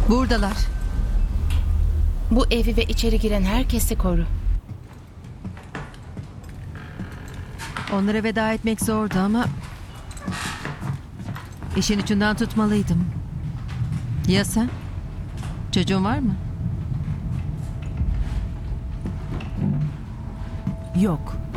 Buradalar. Bu evi ve içeri giren herkesi koru. Onlara veda etmek zordu ama işin ucundan tutmalıydım. Ya sen? Çocuğun var mı? Yok.